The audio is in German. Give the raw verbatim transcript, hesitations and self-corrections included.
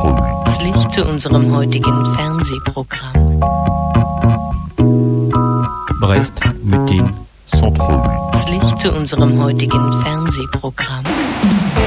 Herzlich zu unserem heutigen Fernsehprogramm. Brest mit den Herzlich zu unserem heutigen Fernsehprogramm.